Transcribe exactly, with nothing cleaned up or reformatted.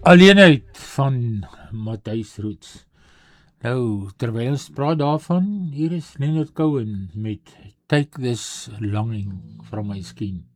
Alleenheid van Matthys Roots. Nou, terwyl ons praat daarvan, hier is Leonard Cohen met Take This Longing from My Skin.